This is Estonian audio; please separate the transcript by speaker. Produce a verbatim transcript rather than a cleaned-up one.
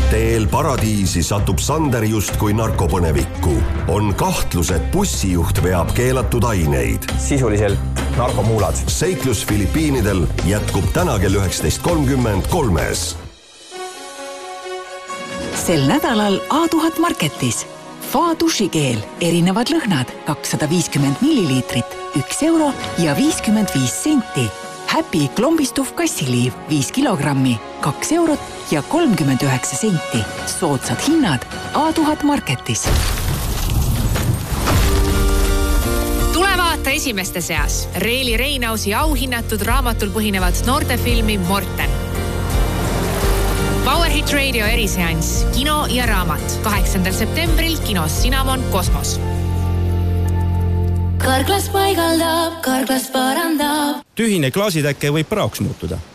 Speaker 1: Teel paradiisi satub Sander just kui narkopõnevikku. On kahtlus, et bussijuht veab keelatud aineid.
Speaker 2: Sisuliselt narkomuulad.
Speaker 1: Seiklus Filipiinidel jätkub täna kell üheksateist kolmkümmend kolmes.
Speaker 3: Sel nädalal A tuhat Marketis. Fa dušikeel, erinevad lõhnad, kakssada viiskümmend milliliitrit, üks euro ja viiskümmend viis senti. Happy klombistuv kassiliiv, viis kilogrammi, kaks eurot ja kolmkümmend üheksa senti. Soodsad hinnad A tuhat Marketis.
Speaker 4: Tule vaata esimeste seas. Reeli Reinausi auhinnatud raamatul põhinevat noortefilmi Morten. Powerhit Radio eriseanss, kino ja raamat. kaheksandal septembril kinos Cinnamon Kosmos.
Speaker 5: Karklas paigaldab, karklas parandab.
Speaker 6: Tühine klaasitäkke võib praoks muutuda.